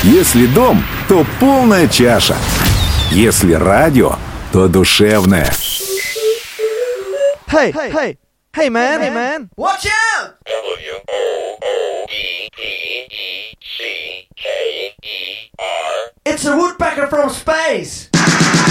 Если дом, то полная чаша. Если радио, то душевная. Hey, man. Watch out! WOODPECKER. It's a woodpecker from space.